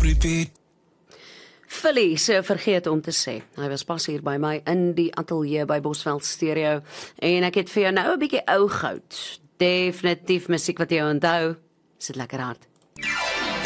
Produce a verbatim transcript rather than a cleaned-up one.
repeat. Philly, so vergeet om te sê. Hy was pas hier by my in die ateljee by Bosveld Stereo en ek het vir jou nou 'n bietjie ou goud. Definitief musiek wat jy onthou. Sit lekker hard.